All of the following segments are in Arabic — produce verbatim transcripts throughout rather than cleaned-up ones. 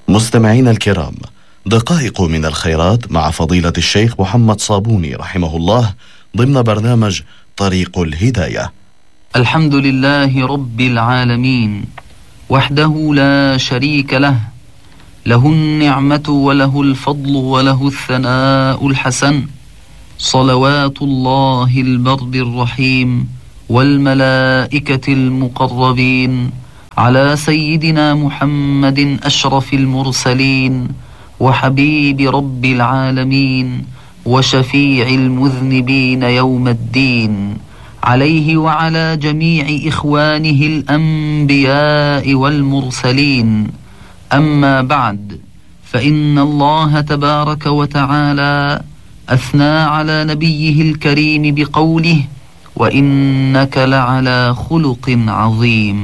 مستمعينا الكرام، دقائق من الخيرات مع فضيلة الشيخ محمد صابوني رحمه الله ضمن برنامج طريق الهداية. الحمد لله رب العالمين وحده لا شريك له، له النعمة وله الفضل وله الثناء الحسن، صلوات الله البر الرحيم والملائكة المقربين على سيدنا محمد أشرف المرسلين وحبيب رب العالمين وشفيع المذنبين يوم الدين، عليه وعلى جميع إخوانه الأنبياء والمرسلين. أما بعد، فإن الله تبارك وتعالى أثنى على نبيه الكريم بقوله: وإنك لعلى خلق عظيم.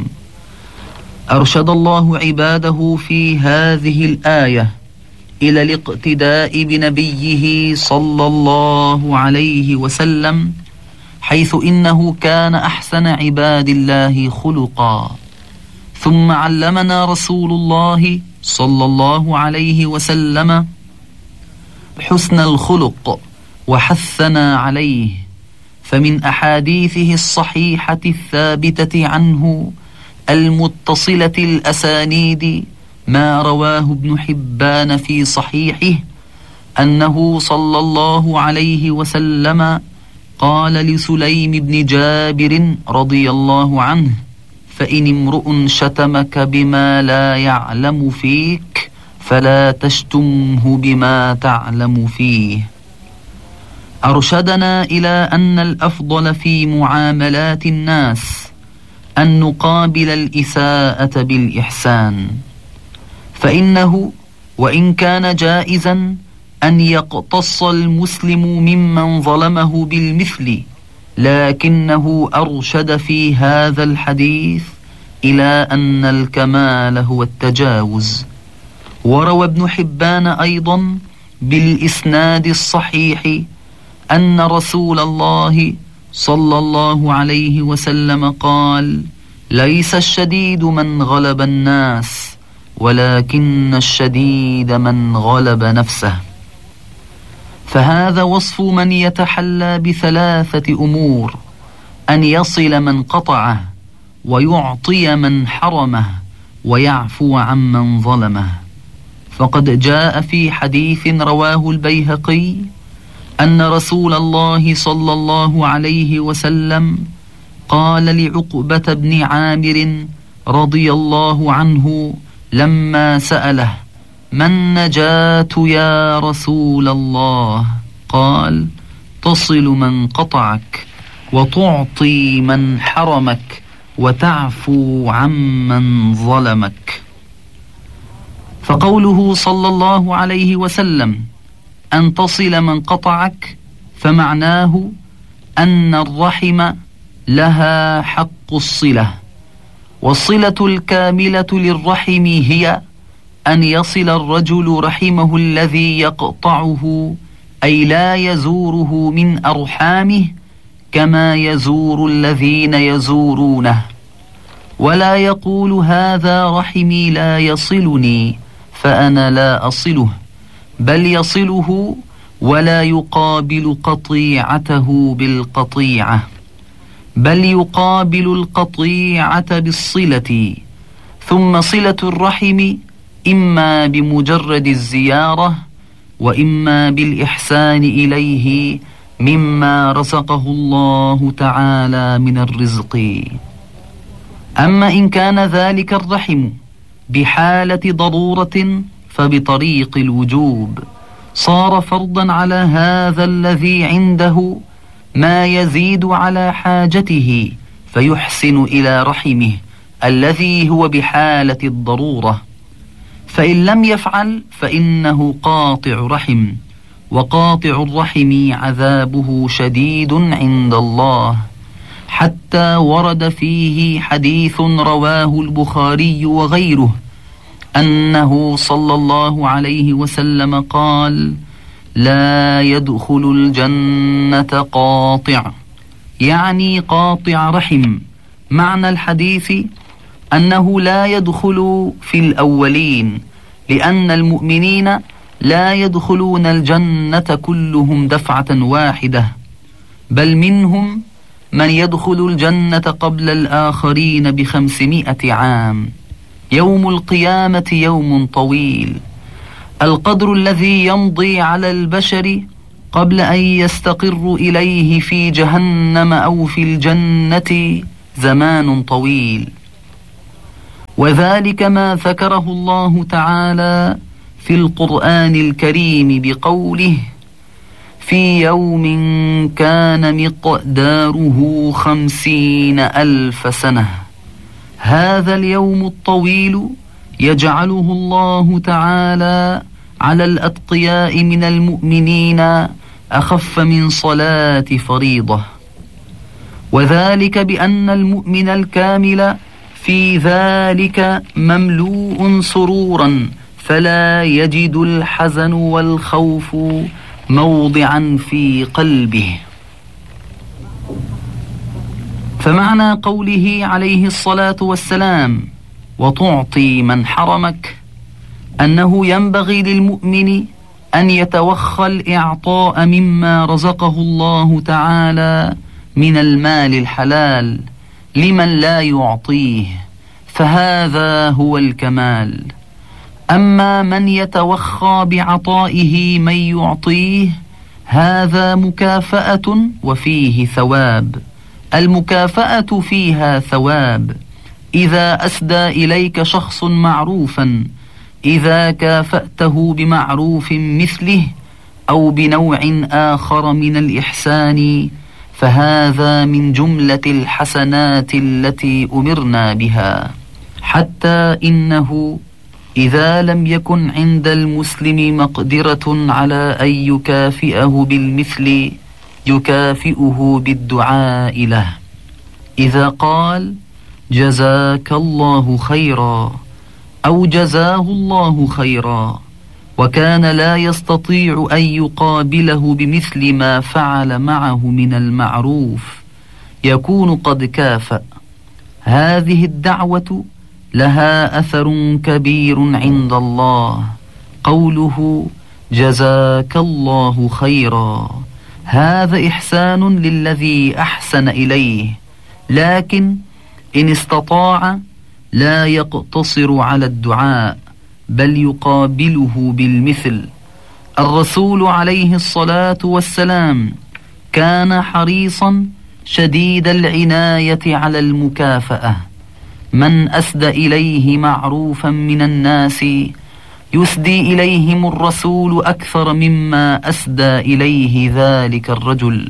أرشد الله عباده في هذه الآية إلى الاقتداء بنبيه صلى الله عليه وسلم، حيث إنه كان أحسن عباد الله خلقا. ثم علمنا رسول الله صلى الله عليه وسلم حسن الخلق وحثنا عليه، فمن أحاديثه الصحيحة الثابتة عنه المتصلة الأسانيد ما رواه ابن حبان في صحيحه أنه صلى الله عليه وسلم قال لسليم بن جابر رضي الله عنه: فإن امرؤ شتمك بما لا يعلم فيك فلا تشتمه بما تعلم فيه. أرشدنا إلى أن الأفضل في معاملات الناس أن نقابل الإساءة بالإحسان، فإنه وإن كان جائزا أن يقتص المسلم ممن ظلمه بالمثل، لكنه أرشد في هذا الحديث إلى أن الكمال هو التجاوز. وروى ابن حبان أيضا بالإسناد الصحيح أن رسول الله صلى الله عليه وسلم قال: ليس الشديد من غلب الناس، ولكن الشديد من غلب نفسه. فهذا وصف من يتحلى بثلاثة أمور: أن يصل من قطعه، ويعطي من حرمه، ويعفو عمن ظلمه. فقد جاء في حديث رواه البيهقي أن رسول الله صلى الله عليه وسلم قال لعقبة بن عامر رضي الله عنه لما سأله: ما النجاة يا رسول الله؟ قال: تصل من قطعك، وتعطي من حرمك، وتعفو عمن ظلمك. فقوله صلى الله عليه وسلم أن تصل من قطعك، فمعناه أن الرحم لها حق الصلة، والصلة الكاملة للرحم هي أن يصل الرجل رحمه الذي يقطعه، أي لا يزوره من أرحامه كما يزور الذين يزورونه، ولا يقول هذا رحمي لا يصلني فأنا لا أصله، بل يصله ولا يقابل قطيعته بالقطيعة، بل يقابل القطيعة بالصلة. ثم صلة الرحم إما بمجرد الزيارة، وإما بالإحسان إليه مما رزقه الله تعالى من الرزق. أما إن كان ذلك الرحم بحالة ضرورة فبطريق الوجوب، صار فرضا على هذا الذي عنده ما يزيد على حاجته فيحسن إلى رحمه الذي هو بحالة الضرورة، فإن لم يفعل فإنه قاطع رحم، وقاطع الرحم عذابه شديد عند الله، حتى ورد فيه حديث رواه البخاري وغيره أنه صلى الله عليه وسلم قال: لا يدخل الجنة قاطع، يعني قاطع رحم. معنى الحديث أنه لا يدخل في الأولين، لأن المؤمنين لا يدخلون الجنة كلهم دفعة واحدة، بل منهم من يدخل الجنة قبل الآخرين بخمسمائة عام. يوم القيامة يوم طويل، القدر الذي يمضي على البشر قبل أن يستقروا إليه في جهنم أو في الجنة زمان طويل. وذلك ما ذكره الله تعالى في القرآن الكريم بقوله: في يوم كان مقداره خمسين ألف سنة. هذا اليوم الطويل يجعله الله تعالى على الأتقياء من المؤمنين أخف من صلاة فريضة، وذلك بأن المؤمن الكامل في ذلك مملوء سرورا، فلا يجد الحزن والخوف موضعا في قلبه. فمعنى قوله عليه الصلاة والسلام: وتعطي من حرمك، أنه ينبغي للمؤمن أن يتوخى الإعطاء مما رزقه الله تعالى من المال الحلال لمن لا يعطيه، فهذا هو الكمال. أما من يتوخى بعطائه من يعطيه، هذا مكافأة وفيه ثواب. المكافأة فيها ثواب إذا أسدى إليك شخص معروفا، إذا كافأته بمعروف مثله أو بنوع آخر من الإحسان، فهذا من جملة الحسنات التي أمرنا بها. حتى إنه إذا لم يكن عند المسلم مقدرة على أن يكافئه بالمثل، يكافئه بالدعاء له. إذا قال: جزاك الله خيرا، أو جزاه الله خيرا، وكان لا يستطيع أن يقابله بمثل ما فعل معه من المعروف، يكون قد كافأ. هذه الدعوة لها أثر كبير عند الله. قوله جزاك الله خيرا، هذا إحسان للذي أحسن إليه، لكن إن استطاع لا يقتصر على الدعاء، بل يقابله بالمثل. الرسول عليه الصلاة والسلام كان حريصا شديد العناية على المكافأة. من أسدى إليه معروفا من الناس يسدي إليهم الرسول أكثر مما أسدى إليه ذلك الرجل،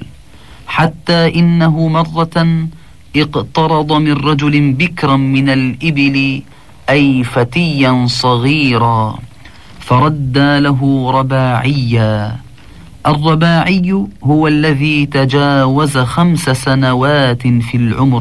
حتى إنه مرة اقترض من رجل بكرا من الإبل، أي فتيا صغيرا، فرد له رباعيا. الرباعي هو الذي تجاوز خمس سنوات في العمر.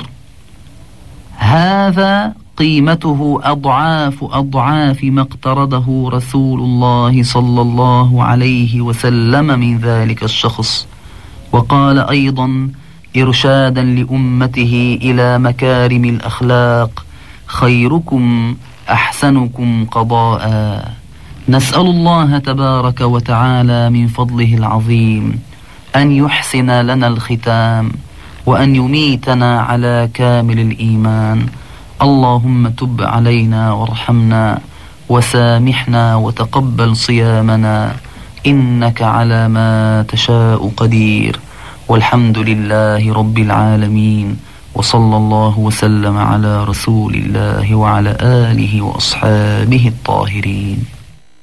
هذا قيمته أضعاف أضعاف ما اقترضه رسول الله صلى الله عليه وسلم من ذلك الشخص. وقال أيضا إرشادا لأمته إلى مكارم الأخلاق: خيركم أحسنكم قضاء. نسأل الله تبارك وتعالى من فضله العظيم أن يحسن لنا الختام، وأن يميتنا على كامل الإيمان. اللهم تب علينا وارحمنا وسامحنا وتقبل صيامنا، إنك على ما تشاء قدير. والحمد لله رب العالمين، وصلى الله وسلم على رسول الله وعلى آله وأصحابه الطاهرين.